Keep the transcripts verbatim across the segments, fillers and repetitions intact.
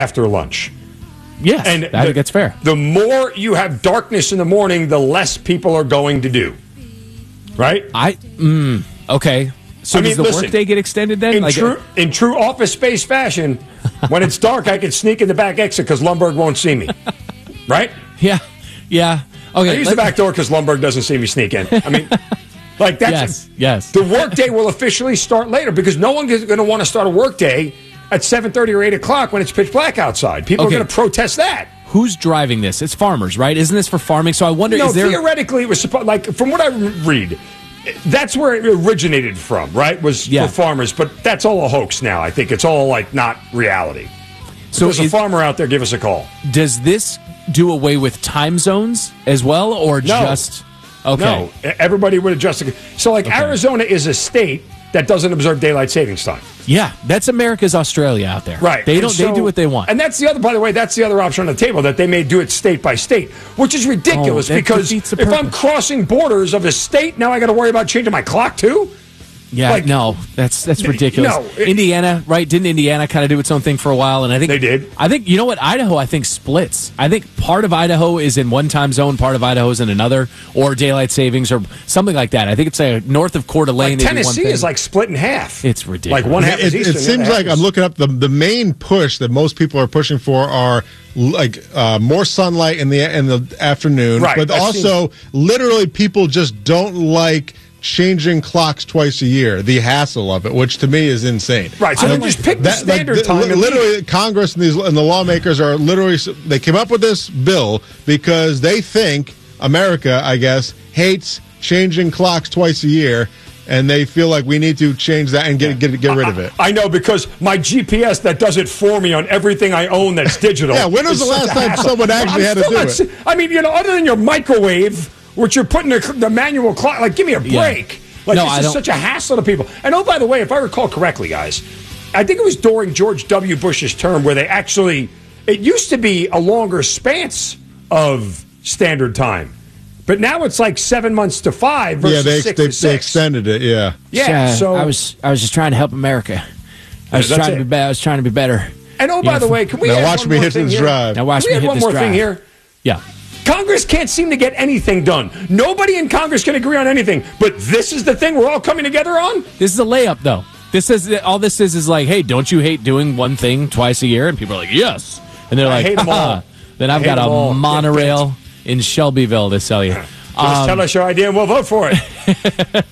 after lunch. Yes, and I the, think that's fair. The more you have darkness in the morning, the less people are going to do. Right? I mm, okay. So I does mean, the listen, workday get extended then? In, like true, a, in true office space fashion, when it's dark, I can sneak in the back exit because Lundberg won't see me. Right? Yeah. Yeah. Okay. I use let, the back door because Lundberg doesn't see me sneak in. I mean, like that's yes. Yes. The workday will officially start later because no one is going to want to start a workday at seven thirty or eight o'clock when it's pitch black outside. People okay. are going to protest that. Who's driving this? It's farmers, right? Isn't this for farming? So I wonder, no, is there... theoretically, it was supposed, like, from what I read, that's where it originated from, right? Was yeah. for farmers, but that's all a hoax now. I think it's all, like, not reality. So if there's a farmer out there, give us a call. Does this do away with time zones as well, or no. just... Okay. No, everybody would adjust. So, like, okay. Arizona is a state that doesn't observe daylight savings time. Yeah, that's America's Australia out there. Right. They don't. So, they do what they want. And that's the other, by the way, that's the other option on the table, that they may do it state by state, which is ridiculous oh, because if I'm crossing borders of a state, now I got to worry about changing my clock too? Yeah, like, no, that's that's ridiculous. No, it, Indiana, right? Didn't Indiana kind of do its own thing for a while? And I think they did. I think you know what? Idaho, I think splits. I think part of Idaho is in one time zone, part of Idaho is in another, or daylight savings, or something like that. I think it's like north of Coeur d'Alene. Like Tennessee is like split in half. It's ridiculous. Like one half it, is Eastern. It seems like I'm looking up the the main push that most people are pushing for are like uh, more sunlight in the in the afternoon, right, but also seems- literally people just don't like changing clocks twice a year, the hassle of it, which to me is insane. Right, so then just pick the that, standard like, time. Li- literally, Congress and, these, and the lawmakers are literally, they came up with this bill because they think America, I guess, hates changing clocks twice a year, and they feel like we need to change that and get get, get rid of it. I, I know, because my G P S that does it for me on everything I own that's digital. Yeah, when was the last time hassle. someone actually had to do it? I mean, you know, other than your microwave, which you're putting the, the manual clock, like, give me a break. Yeah. Like, no, this I is don't. such a hassle to people. And oh, by the way, if I recall correctly, guys, I think it was during George W. Bush's term where they actually, it used to be a longer span of standard time. But now it's like seven months to five versus yeah, they, six they, to six. they extended it, yeah. Yeah, uh, so I was I was just trying to help America. I was yeah, trying it. to be better. I was trying to be better. And oh, by yeah, the way, can we now add watch one me more hit thing this here? drive. Now watch can we me add hit one this more drive. thing here? Yeah. Congress can't seem to get anything done. Nobody in Congress can agree on anything. But this is the thing we're all coming together on? This is a layup, though. This is all this is is like, hey, don't you hate doing one thing twice a year? And people are like, yes. And they're I like, hate them all. Then I've I got hate a them all. monorail in Shelbyville to sell you. Just Um, tell us your idea and we'll vote for it.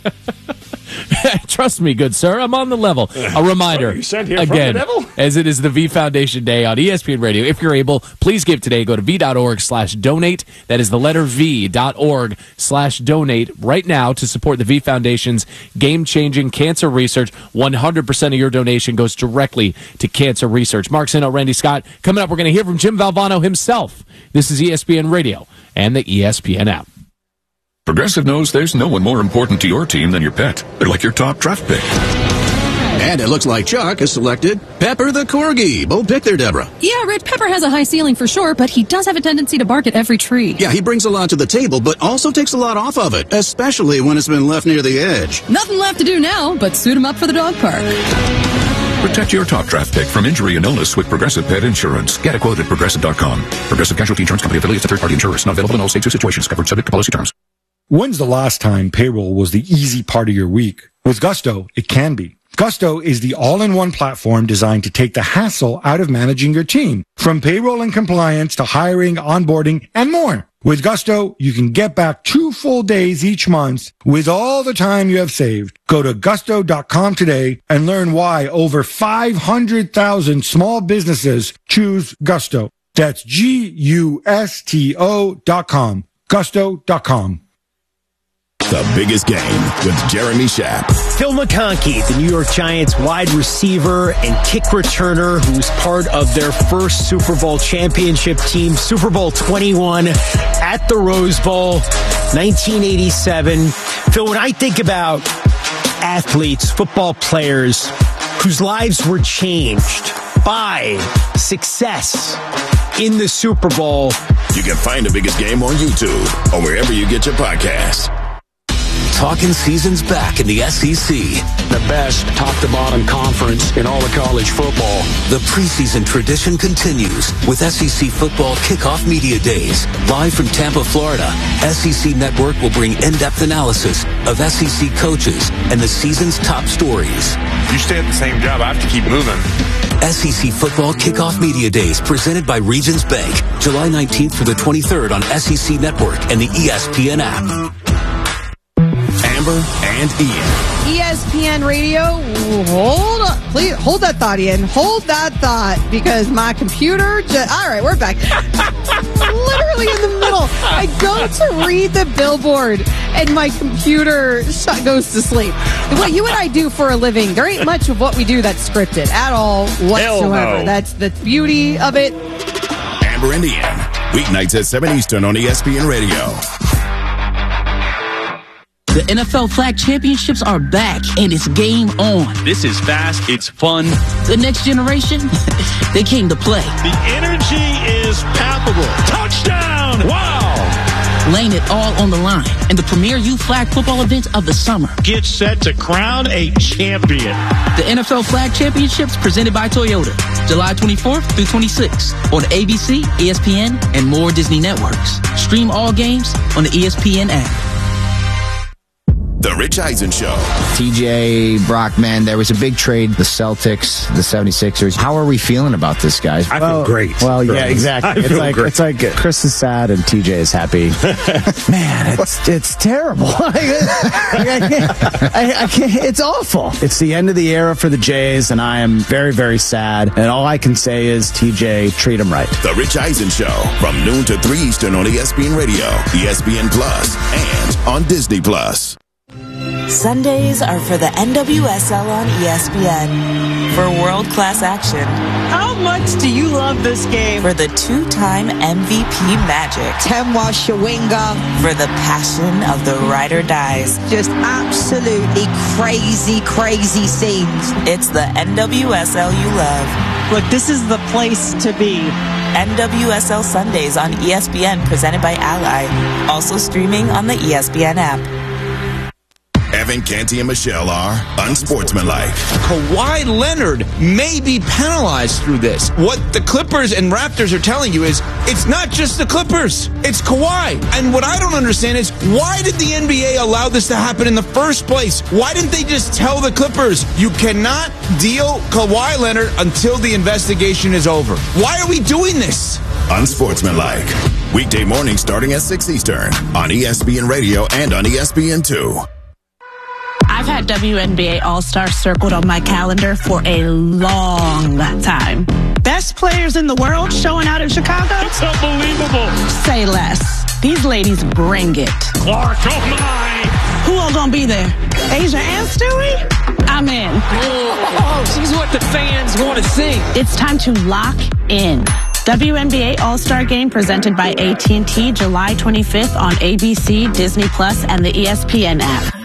Trust me, good sir. I'm on the level. A reminder, you sent here again, from the devil? as it is the V Foundation Day on E S P N Radio. If you're able, please give today. Go to v.org slash donate. That is the letter v.org slash donate right now to support the V Foundation's game-changing cancer research. one hundred percent of your donation goes directly to cancer research. Mark Sino, Randy Scott. Coming up, we're going to hear from Jim Valvano himself. This is E S P N Radio and the E S P N app. Progressive knows there's no one more important to your team than your pet. They're like your top draft pick. And it looks like Chuck has selected Pepper the Corgi. Bold pick there, Deborah. Yeah, Rich, Pepper has a high ceiling for sure, but he does have a tendency to bark at every tree. Yeah, he brings a lot to the table, but also takes a lot off of it, especially when it's been left near the edge. Nothing left to do now but suit him up for the dog park. Protect your top draft pick from injury and illness with Progressive Pet Insurance. Get a quote at progressive dot com. Progressive Casualty Insurance Company affiliates of third-party insurers. Not available in all states or situations. Covered subject to policy terms. When's the last time payroll was the easy part of your week? With Gusto, it can be. Gusto is the all-in-one platform designed to take the hassle out of managing your team, from payroll and compliance to hiring, onboarding, and more. With Gusto, you can get back two full days each month with all the time you have saved. Go to gusto dot com today and learn why over five hundred thousand small businesses choose Gusto. That's G U S T O dot com. gusto dot com. The Biggest Game with Jeremy Schaap. Phil McConkey, the New York Giants wide receiver and kick returner, who's part of their first Super Bowl championship team, Super Bowl twenty-one at the Rose Bowl, nineteen eighty-seven. Phil, when I think about athletes, football players whose lives were changed by success in the Super Bowl, you can find The Biggest Game on YouTube or wherever you get your podcasts. Talking season's back in the S E C. The best top-to-bottom conference in all of college football. The preseason tradition continues with S E C Football Kickoff Media Days. Live from Tampa, Florida, S E C Network will bring in-depth analysis of S E C coaches and the season's top stories. You stay at the same job, I have to keep moving. S E C Football Kickoff Media Days presented by Regions Bank, July nineteenth through the twenty-third on S E C Network and the E S P N app. Amber and Ian. E S P N Radio, hold on. Please hold that thought, Ian. Hold that thought, because my computer just... All right, we're back. Literally in the middle. I go to read the billboard, and my computer goes to sleep. What you and I do for a living, there ain't much of what we do that's scripted at all whatsoever. No. That's the beauty of it. Amber and Ian. Weeknights at seven Eastern on E S P N Radio. The N F L Flag Championships are back, and it's game on. This is fast. It's fun. The next generation, they came to play. The energy is palpable. Touchdown! Wow! Laying it all on the line in the premier youth flag football event of the summer. Get set to crown a champion. The N F L Flag Championships presented by Toyota. July twenty-fourth through twenty-sixth on A B C, E S P N, and more Disney networks. Stream all games on the E S P N app. The Rich Eisen Show. T J, Brock, man, there was a big trade. The Celtics, the seventy-sixers. How are we feeling about this, guys? I well, feel great. Well, yeah, Girls. exactly. I It's feel like great. it's like Chris is sad and T J is happy. Man, it's it's terrible. I, I can't, I, I can't, it's awful. It's the end of the era for the Jays, and I am very, very sad. And all I can say is, T J, treat him right. The Rich Eisen Show from noon to three Eastern on E S P N Radio, E S P N Plus, and on Disney Plus. Sundays are for the N W S L on E S P N. For world-class action. How much do you love this game? For the two-time M V P magic. Temwa Shawinga. For the passion of the ride or dies. Just absolutely crazy, crazy scenes. It's the N W S L you love. Look, this is the place to be. N W S L Sundays on E S P N presented by Ally. Also streaming on the E S P N app. Evan, Canty, and Michelle are unsportsmanlike. Kawhi Leonard may be penalized through this. What the Clippers and Raptors are telling you is it's not just the Clippers, it's Kawhi. And what I don't understand is why did the N B A allow this to happen in the first place? Why didn't they just tell the Clippers, you cannot deal Kawhi Leonard until the investigation is over? Why are we doing this? Unsportsmanlike. Weekday morning starting at six Eastern on E S P N Radio and on E S P N two. I've had W N B A All-Star circled on my calendar for a long time. Best players in the world showing out in Chicago? It's unbelievable. Say less. These ladies bring it. Clark, oh my. Who all gonna be there? Asia and Stewie? I'm in. Oh, she's what the fans want to see. It's time to lock in. W N B A All-Star Game presented by A T and T July twenty-fifth on A B C, Disney Plus, and the E S P N app.